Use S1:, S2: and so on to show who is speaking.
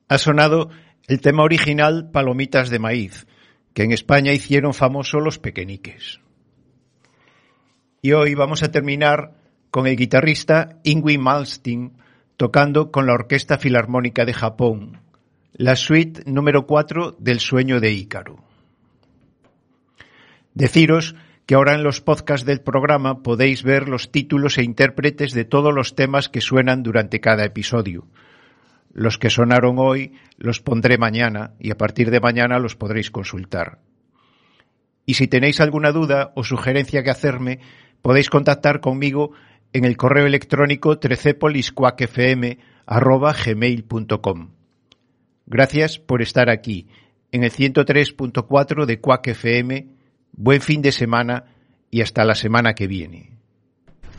S1: Ha sonado el tema original Palomitas de Maíz, que en España hicieron famoso los Pequeñiques. Y hoy vamos a terminar con el guitarrista Yngwie Malmsteen tocando con la Orquesta Filarmónica de Japón, la suite número 4 del Sueño de Ícaro. Deciros que ahora en los podcasts del programa podéis ver los títulos e intérpretes de todos los temas que suenan durante cada episodio. Los que sonaron hoy los pondré mañana y a partir de mañana los podréis consultar. Y si tenéis alguna duda o sugerencia que hacerme, podéis contactar conmigo en el correo electrónico trecepolisquakefm@gmail.com. Gracias por estar aquí, en el 103.4 de Quack FM. Buen fin de semana y hasta la semana que viene.